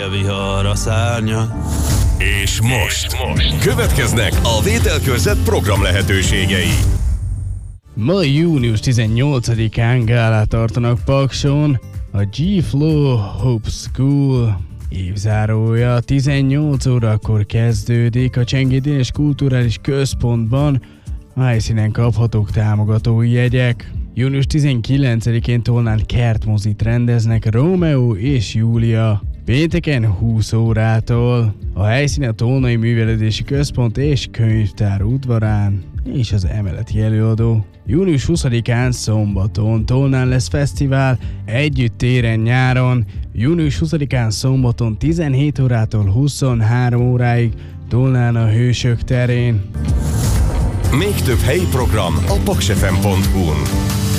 Vihar a szárnya. És most következnek a Vételkörzet program lehetőségei. Ma június 18-án gálát tartanak Pakson a G-Flow Hope School évzárója. 18 órakor kezdődik a Csengédi Dénes Kulturális Központban. A helyszínen kaphatók támogatói jegyek. Június 19-én Tolnán kertmozit rendeznek Rómeó és Júlia. Pénteken 20 órától. A helyszín a Tolnai Művelődési Központ és Könyvtár udvarán és az emeleti előadó. Június 20-án szombaton Tolnán lesz fesztivál Együtt téren nyáron. Június 20-án szombaton 17 órától 23 óráig Tolnán a Hősök terén. Még több helyi program a paksfm.hu-n.